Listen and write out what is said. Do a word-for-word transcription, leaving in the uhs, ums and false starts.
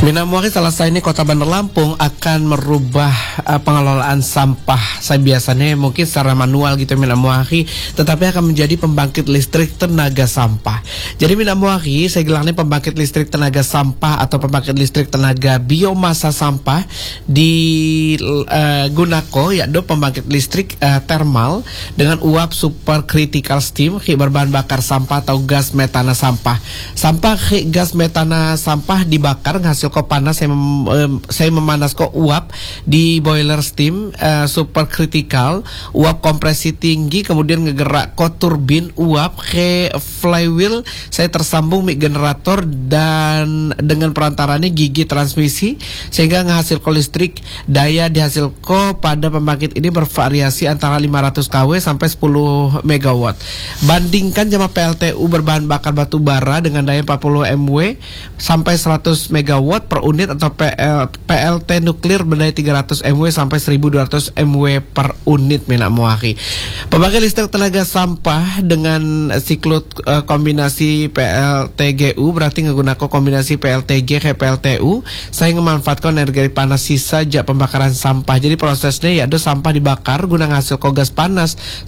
Minamwaki selesai ini Kota Bandar Lampung akan merubah uh, pengelolaan sampah. Saya biasanya mungkin secara manual gitu Minamwaki, tetapi akan menjadi pembangkit listrik tenaga sampah. Jadi Minamwaki saya bilangnya pembangkit listrik tenaga sampah atau pembangkit listrik tenaga biomasa sampah di uh, Gunako, yaitu pembangkit listrik uh, thermal dengan uap super critical steam berbahan bakar sampah atau gas metana sampah. Sampah gas metana sampah dibakar hasil kok panas. Saya, mem, um, saya memanas kok uap di boiler steam uh, super critical, uap kompresi tinggi, kemudian ngegerak kok turbin uap ke flywheel. Saya tersambung mic generator dan dengan perantaranya gigi transmisi sehingga ngehasil ko listrik. Daya dihasil ko pada pembangkit ini bervariasi antara lima ratus kilowatt sampai sepuluh megawatt. Bandingkan sama P L T U berbahan bakar batu bara dengan daya empat puluh megawatt sampai seratus megawatt per unit, atau P L T nuklir berdaya tiga ratus megawatt sampai seribu dua ratus megawatt per unit Minamwaki. Pembangkit listrik tenaga sampah dengan siklus uh, kombinasi P L T G U berarti menggunakan kombinasi P L T G ke P L T U. Saya memanfaatkan energi panas sisa jak pembakaran sampah. Jadi prosesnya yaitu sampah dibakar guna hasil gas panas